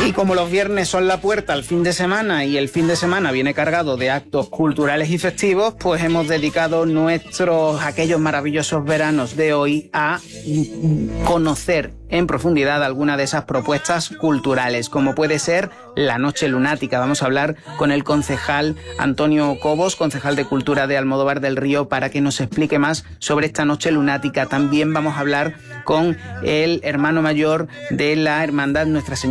Y como los viernes son la puerta al fin de semana y el fin de semana viene cargado de actos culturales y festivos, pues hemos dedicado aquellos maravillosos veranos de hoy a conocer en profundidad alguna de esas propuestas culturales, como puede ser la Noche Lunática. Vamos a hablar con el concejal Antonio Cobos, concejal de Cultura de Almodóvar del Río, para que nos explique más sobre esta Noche Lunática. También vamos a hablar con el hermano mayor de la Hermandad Nuestra Señora